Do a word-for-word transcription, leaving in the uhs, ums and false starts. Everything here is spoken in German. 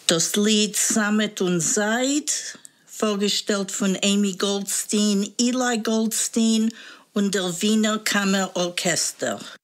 Das Lied Samet und Seid, vorgestellt von Amy Goldstein, Eli Goldstein und der Wiener Kammerorchester.